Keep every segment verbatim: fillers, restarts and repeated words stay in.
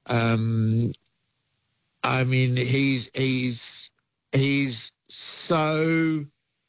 Um, I mean, he's he's he's so.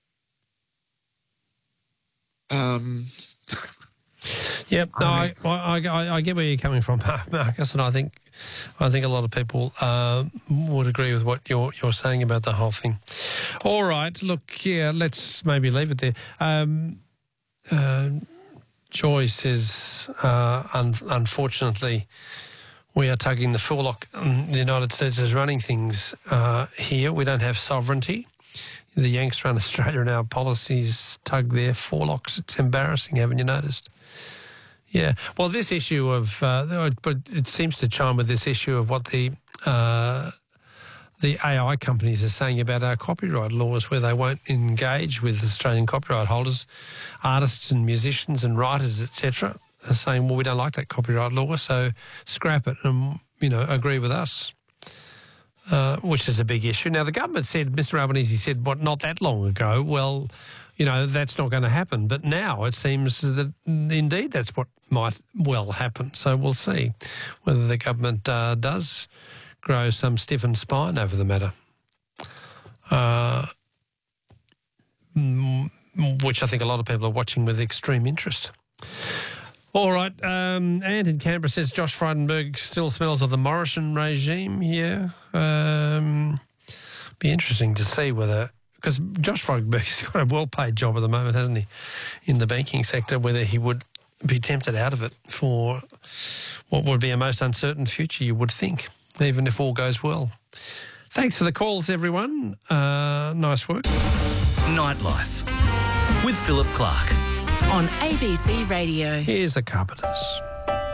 Um, Yep, no, I, I, I, I get where you're coming from, Marcus, and I think I think a lot of people uh, would agree with what you're you're saying about the whole thing. All right, look, yeah, let's maybe leave it there. Um, uh, Joy says, uh, un- unfortunately, we are tugging the forelock. The United States is running things uh, here. We don't have sovereignty. The Yanks run Australia, and our policies tug their forelocks. It's embarrassing, haven't you noticed? Yeah. Well, this issue of, uh, but it seems to chime with this issue of what the uh, the A I companies are saying about our copyright laws, where they won't engage with Australian copyright holders, artists and musicians and writers, et cetera, are saying, well, we don't like that copyright law, so scrap it and, you know, agree with us. Uh, which is a big issue. Now, the government said, Mister Albanese said, what, not that long ago, well, you know, that's not going to happen. But now it seems that indeed that's what might well happen. So we'll see whether the government uh, does grow some stiffened spine over the matter, uh, which I think a lot of people are watching with extreme interest. All right, um, Ant in Canberra says Josh Frydenberg still smells of the Morrison regime. Yeah, um, be interesting to see whether, because Josh Frydenberg's got a well-paid job at the moment, hasn't he, in the banking sector, whether he would be tempted out of it for what would be a most uncertain future, you would think, even if all goes well. Thanks for the calls, everyone. Uh, nice work. Nightlife with Philip Clark. On A B C Radio. Here's the Carpenters.